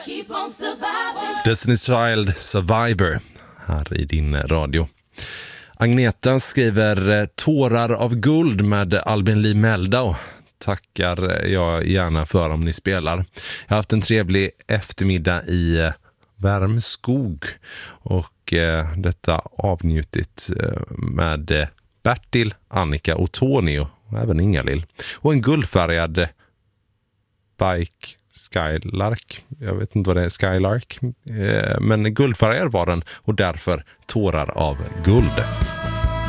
Destiny's Child, Survivor, här i din radio. Agneta skriver tårar av guld med Albin Lee Meldau. Tackar jag gärna för om ni spelar. Jag har haft en trevlig eftermiddag i Värmskog och detta avnjutit med Bertil, Annika och Tony och även Ingalill. Och en guldfärgad bike Skylark. Jag vet inte vad det är, Skylark. Men guldfärgad var den och därför tårar av guld.